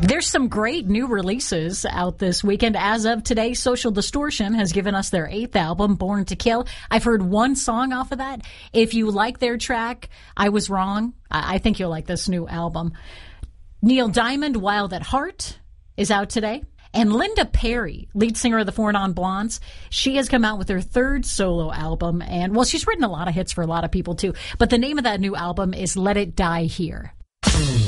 There's some great new releases out this weekend. As of today, Social Distortion has given us their 8th album, Born to Kill. I've heard one song off of that. If you like their track, I Was Wrong, I think you'll like this new album. Neil Diamond, Wild at Heart, is out today. And Linda Perry, lead singer of the Four Non Blondes, she has come out with her 3rd solo album. And, well, she's written a lot of hits for a lot of people, too. But the name of that new album is Let It Die Here.